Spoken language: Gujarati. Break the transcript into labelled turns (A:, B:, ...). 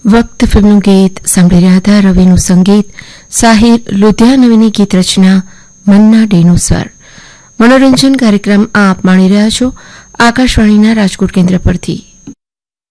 A: વક્ત ફિલ્મનું ગીત સાંભળી રહ્યા હતા. રવિનું સંગીત, સાહિર લુધિયાનવીની ગીત રચના, મન્ના ડેનું સ્વર. મનોરંજન કાર્યક્રમ આપ માણી રહ્યા છો આકાશવાણીના રાજકોટ કેન્દ્ર પરથી.